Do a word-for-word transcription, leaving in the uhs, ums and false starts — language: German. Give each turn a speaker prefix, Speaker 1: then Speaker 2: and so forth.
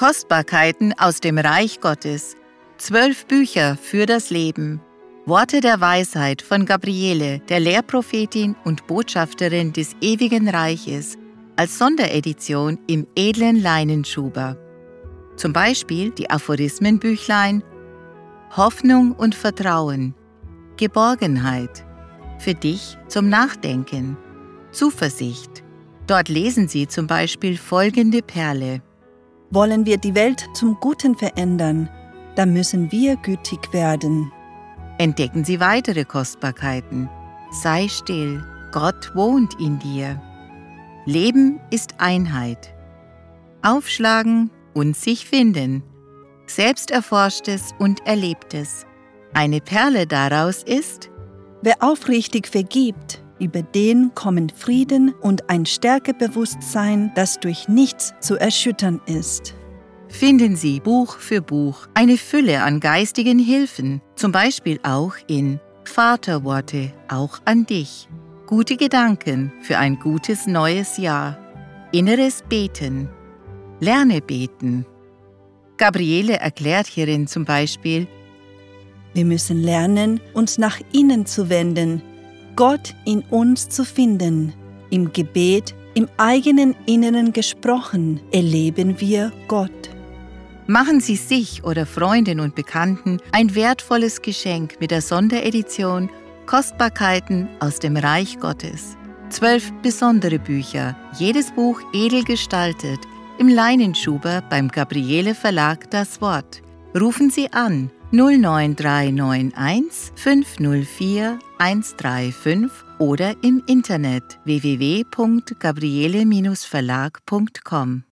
Speaker 1: Kostbarkeiten aus dem Reich Gottes. Zwölf Bücher für das Leben. Worte der Weisheit von Gabriele, der Lehrprophetin und Botschafterin des ewigen Reiches, als Sonderedition im edlen Leinenschuber. Zum Beispiel die Aphorismenbüchlein Hoffnung und Vertrauen, Geborgenheit, für dich zum Nachdenken, Zuversicht. Dort lesen Sie zum Beispiel folgende Perle.
Speaker 2: Wollen wir die Welt zum Guten verändern, dann müssen wir gütig werden.
Speaker 1: Entdecken Sie weitere Kostbarkeiten. Sei still, Gott wohnt in dir. Leben ist Einheit. Aufschlagen und sich finden. Selbsterforschtes und Erlebtes. Eine Perle daraus ist:
Speaker 2: Wer aufrichtig vergibt, über den kommen Frieden und ein Stärkebewusstsein, das durch nichts zu erschüttern ist.
Speaker 1: Finden Sie Buch für Buch eine Fülle an geistigen Hilfen, zum Beispiel auch in Vaterworte, auch an dich, gute Gedanken für ein gutes neues Jahr, inneres Beten, lerne beten. Gabriele erklärt hierin zum Beispiel:
Speaker 2: Wir müssen lernen, uns nach innen zu wenden, Gott in uns zu finden. Im Gebet, im eigenen Inneren gesprochen, erleben wir Gott.
Speaker 1: Machen Sie sich oder Freunden und Bekannten ein wertvolles Geschenk mit der Sonderedition Kostbarkeiten aus dem Reich Gottes. Zwölf besondere Bücher, jedes Buch edel gestaltet, im Leinenschuber beim Gabriele Verlag das Wort. Rufen Sie an null neun drei neun eins fünf null vier eins drei fünf oder im Internet w w w punkt gabriele Bindestrich verlag punkt com.